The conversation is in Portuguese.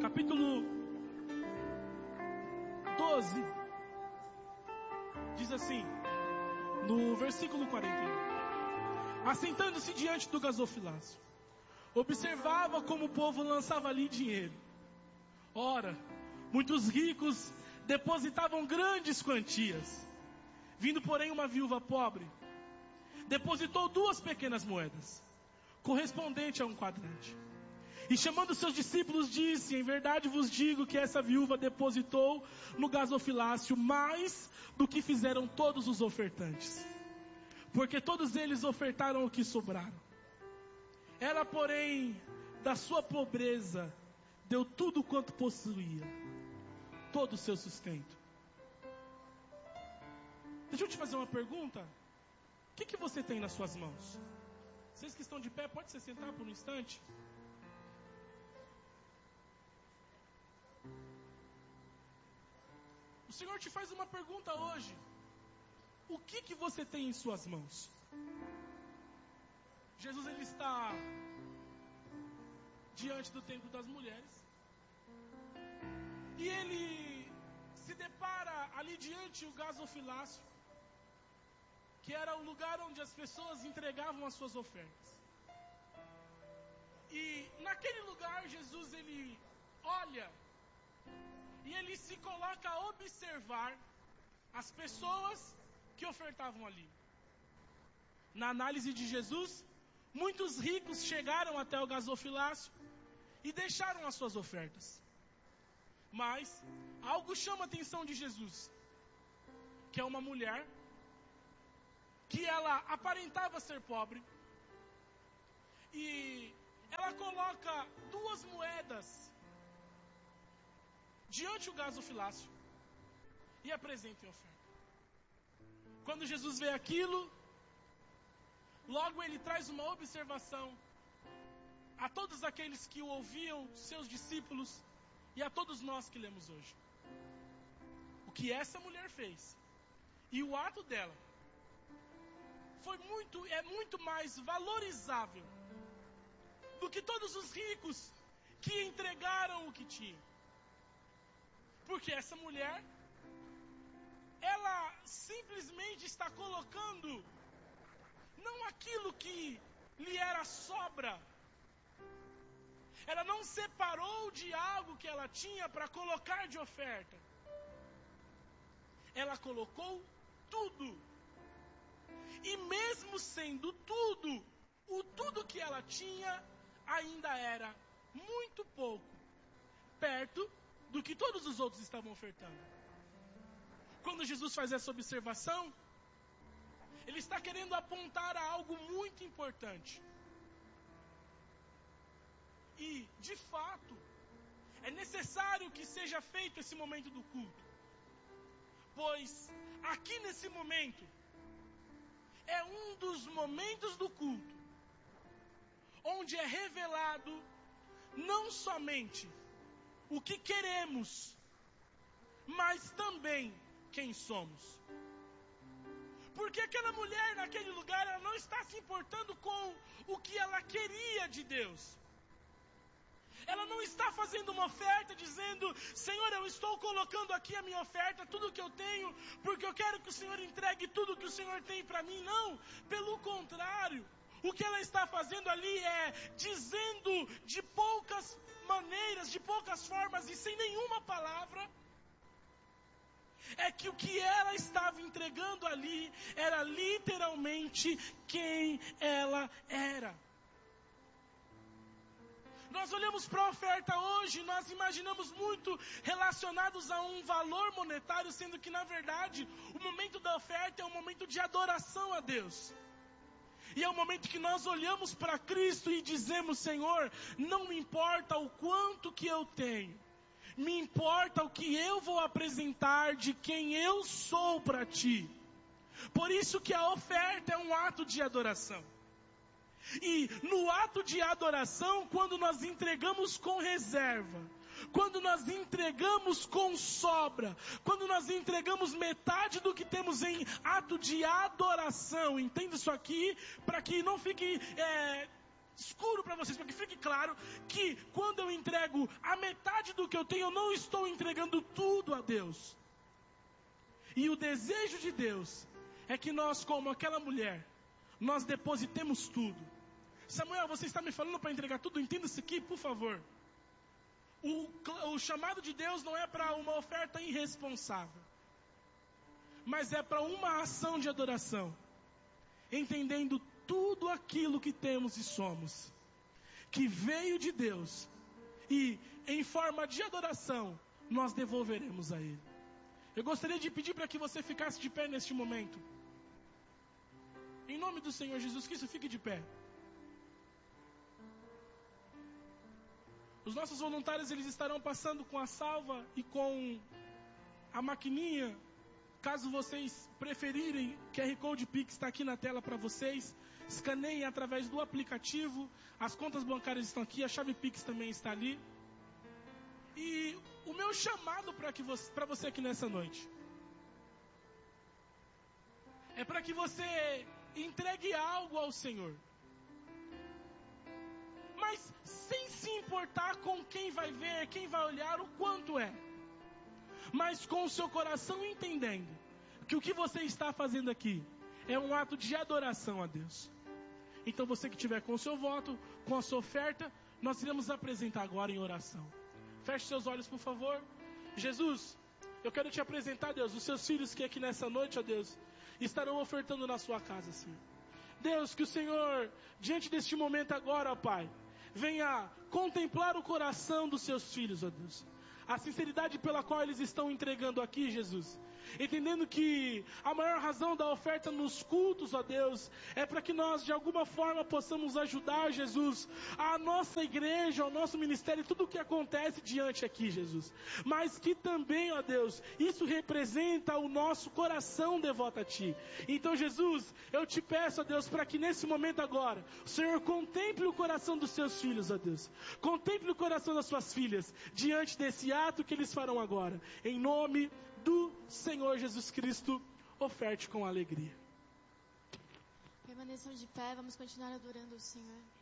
capítulo 12, diz assim, no versículo 41: assentando-se diante do gasofilácio, observava como o povo lançava ali dinheiro. Ora, muitos ricos depositavam grandes quantias. Vindo, porém, uma viúva pobre, depositou 2 pequenas moedas, correspondente a 1 quadrante. E chamando seus discípulos, disse: em verdade vos digo que essa viúva depositou no gasofilácio mais do que fizeram todos os ofertantes, porque todos eles ofertaram o que sobraram. Ela, porém, da sua pobreza, deu tudo quanto possuía, todo o seu sustento. Deixa eu te fazer uma pergunta. O que você tem nas suas mãos? Vocês que estão de pé, pode se sentar por um instante? O Senhor te faz uma pergunta hoje. O que você tem em suas mãos? Jesus, ele está diante do templo das mulheres, e ele se depara ali diante o gasofilácio, que era o lugar onde as pessoas entregavam as suas ofertas. E naquele lugar Jesus, ele olha e ele se coloca a observar as pessoas que ofertavam ali. Na análise de Jesus, muitos ricos chegaram até o gasofilácio e deixaram as suas ofertas. Mas algo chama a atenção de Jesus, que é uma mulher que ela aparentava ser pobre, e ela coloca 2 moedas diante do gasofilácio e apresenta em oferta. Quando Jesus vê aquilo, logo ele traz uma observação a todos aqueles que o ouviam, seus discípulos, e a todos nós que lemos hoje. O que essa mulher fez e o ato dela é muito mais valorizável do que todos os ricos que entregaram o que tinham. Porque essa mulher, ela simplesmente está colocando não aquilo que lhe era sobra. Ela não separou de algo que ela tinha para colocar de oferta. Ela colocou tudo. E mesmo sendo tudo, o tudo que ela tinha ainda era muito pouco, perto do que todos os outros estavam ofertando. Quando Jesus faz essa observação, ele está querendo apontar a algo muito importante. E, de fato, é necessário que seja feito esse momento do culto. Pois, aqui nesse momento, é um dos momentos do culto onde é revelado não somente o que queremos, mas também quem somos. Porque aquela mulher naquele lugar, ela não está se importando com o que ela queria de Deus. Ela não está fazendo uma oferta dizendo: Senhor, eu estou colocando aqui a minha oferta, tudo que eu tenho, porque eu quero que o Senhor entregue tudo que o Senhor tem para mim. Não, pelo contrário, o que ela está fazendo ali é dizendo de poucas maneiras, de poucas formas e sem nenhuma palavra, é que o que ela estava entregando ali era literalmente quem ela era. Nós olhamos para a oferta hoje, nós imaginamos muito relacionados a um valor monetário, sendo que na verdade o momento da oferta é um momento de adoração a Deus. E é o momento que nós olhamos para Cristo e dizemos: Senhor, não me importa o quanto que eu tenho, me importa o que eu vou apresentar de quem eu sou para Ti. Por isso que a oferta é um ato de adoração. E no ato de adoração, quando nós entregamos com reserva, quando nós entregamos com sobra, quando nós entregamos metade do que temos em ato de adoração, entenda isso aqui, para que não fique escuro para vocês, para que fique claro que quando eu entrego a metade do que eu tenho, eu não estou entregando tudo a Deus. E o desejo de Deus é que nós, como aquela mulher, nós depositemos tudo. Samuel, você está me falando para entregar tudo? Entenda isso aqui, por favor. O chamado de Deus não é para uma oferta irresponsável, mas é para uma ação de adoração, entendendo tudo aquilo que temos e somos, que veio de Deus, e em forma de adoração, nós devolveremos a Ele. Eu gostaria de pedir para que você ficasse de pé neste momento. Em nome do Senhor Jesus, que isso fique de pé. Os nossos voluntários, eles estarão passando com a salva e com a maquininha. Caso vocês preferirem, QR Code Pix está aqui na tela para vocês. Escaneiem através do aplicativo. As contas bancárias estão aqui, a chave Pix também está ali. E o meu chamado para você aqui nessa noite é para que você entregue algo ao Senhor, mas sem se importar com quem vai ver, quem vai olhar, o quanto é, mas com o seu coração entendendo que o que você está fazendo aqui é um ato de adoração a Deus. Então você que tiver com o seu voto, com a sua oferta, nós iremos apresentar agora em oração. Feche seus olhos, por favor. Jesus, eu quero te apresentar, Deus, os seus filhos que aqui nessa noite, ó Deus, estarão ofertando na sua casa, Senhor. Deus, que o Senhor, diante deste momento agora, ó Pai, venha contemplar o coração dos seus filhos, ó Deus. A sinceridade pela qual eles estão entregando aqui, Jesus. Entendendo que a maior razão da oferta nos cultos, ó Deus, é para que nós de alguma forma possamos ajudar, Jesus, a nossa igreja, o nosso ministério, tudo o que acontece diante aqui, Jesus. Mas que também, ó Deus, isso representa o nosso coração devoto a Ti. Então, Jesus, eu te peço, ó Deus, para que nesse momento agora, o Senhor contemple o coração dos seus filhos, ó Deus. Contemple o coração das suas filhas, diante desse ato que eles farão agora. Em nome do Senhor Jesus Cristo, oferte com alegria. Permaneçam de pé, vamos continuar adorando o Senhor.